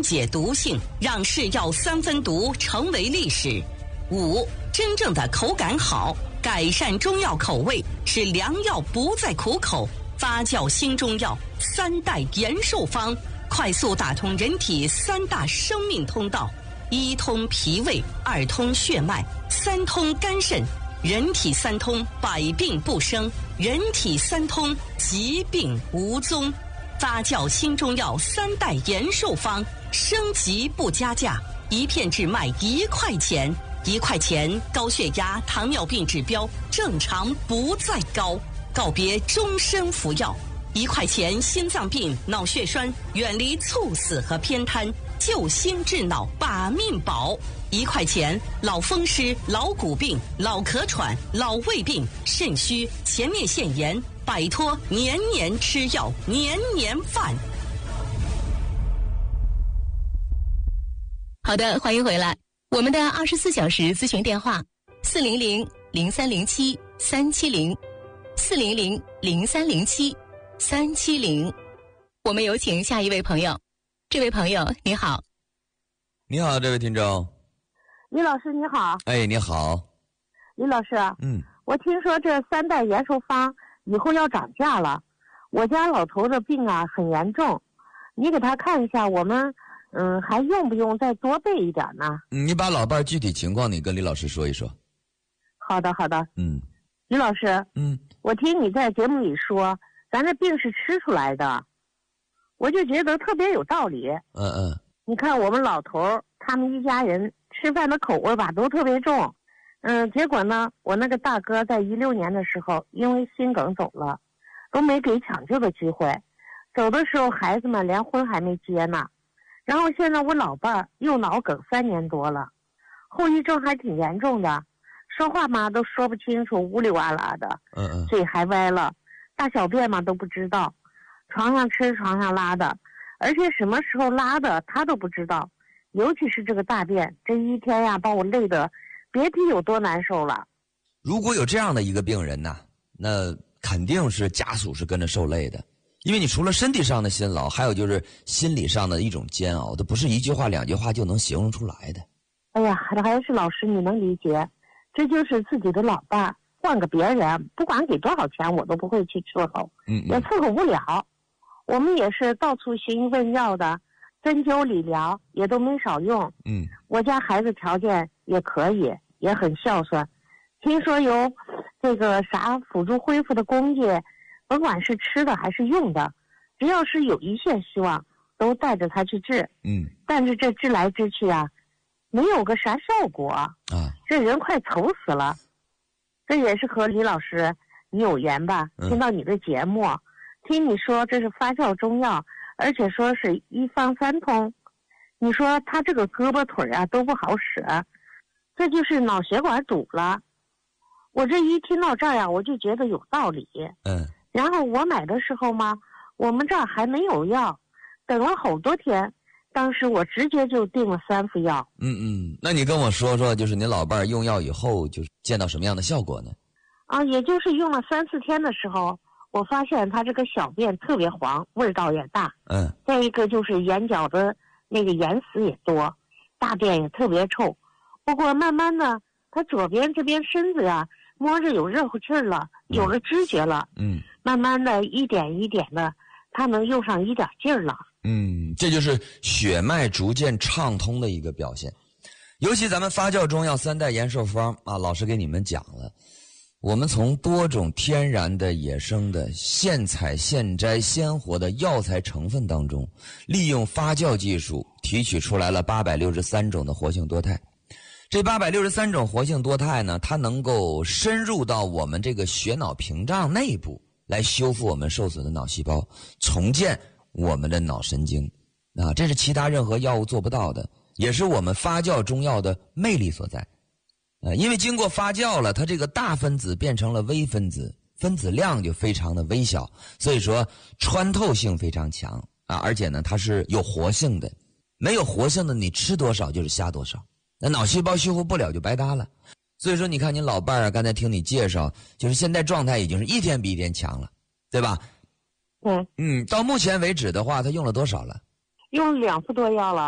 解毒性，让是药3分毒成为历史。5. 真正的口感好，改善中药口味，使良药不再苦口。发酵新中药3代延寿方，快速打通人体3大生命通道：1通脾胃，2通血脉，3通肝肾。人体3通，百病不生；人体3通，疾病无踪。发酵新中药3代延寿方，升级不加价，1片只卖1块钱，1块钱高血压、糖尿病指标正常不再高，告别终身服药。1块钱心脏病、脑血栓远离猝死和偏瘫，救心治脑把命保。1块钱老风湿、老骨病、老咳喘、老胃病、肾虚、前列腺炎，摆脱年年吃药、年年犯。 好的，欢迎回来。我们的24小时咨询电话400-0307-370，400-0307-370。我们有请下一位朋友。这位朋友你好。 你好，这位听众。 李老师你好。 哎，你好。 李老师，我听说这3代延寿方以后要涨价了，我家老头的病啊很严重，你给他看一下，我们还用不用再多备一点呢？ 你把老伴具体情况你跟李老师说一说。 好的。李老师，我听你在节目里说咱这病是吃出来的，我就觉得特别有道理。你看我们老头他们一家人吃饭的口味吧都特别重，结果呢，我那个大哥在16年的时候因为心梗走了，都没给抢救的机会，走的时候孩子们连婚还没结呢。然后现在我老伴又脑梗3年多了，后遗症还挺严重的，说话嘛都说不清楚，呜里哇啦的，嘴还歪了，大小便嘛都不知道，床上吃床上拉的，而且什么时候拉的他都不知道，尤其是这个大便，这一天呀把我累得别提有多难受了。 如果有这样的一个病人呐，那肯定是家属是跟着受累的，因为你除了身体上的辛劳，还有就是心理上的一种煎熬，这不是1句话2句话就能形容出来的。 哎呀，还是老师你能理解，这就是自己的老伴，换个别人不管给多少钱我都不会去伺候，也伺候不了。我们也是到处寻医问药的，针灸理疗也都没少用。我家孩子条件也可以，也很孝顺，听说有这个啥辅助恢复的工具，甭管是吃的还是用的，只要是有一线希望都带着他去治。但是这治来治去啊，没有个啥效果这人快愁死了。这也是和李老师你有缘吧，听到你的节目，听你说这是发酵中药，而且说是1方3通，你说他这个胳膊腿啊都不好使，这就是脑血管堵了。我这一听到这儿呀，我就觉得有道理。然后我买的时候嘛，我们这儿还没有药，等了好多天，当时我直接就订了3副药。 那你跟我说说，就是您老伴用药以后就是见到什么样的效果呢？ 也就是用了3、4天的时候，我发现他这个小便特别黄，味道也大。再一个就是眼角的那个眼死也多，大便也特别臭。不过慢慢的，他左边这边身子呀，摸着有热乎气儿了，有了知觉了。慢慢的一点一点的，他能用上一点劲儿了。 这就是血脉逐渐畅通的一个表现。尤其咱们发酵中药3代延寿方老师给你们讲了，我们从多种天然的、野生的、现采现摘鲜活的药材成分当中，利用发酵技术提取出来了863种的活性多肽。这863种活性多肽呢，它能够深入到我们这个血脑屏障内部，来修复我们受损的脑细胞，重建我们的脑神经。这是其他任何药物做不到的，也是我们发酵中药的魅力所在。因为经过发酵了，它这个大分子变成了微分子，分子量就非常的微小，所以说穿透性非常强而且呢它是有活性的。没有活性的你吃多少就是瞎多少，那脑细胞修复不了就白搭了。所以说你看您老伴刚才听你介绍，就是现在状态已经是一天比一天强了，对吧？到目前为止的话他用了多少了？ 用了2副多药了。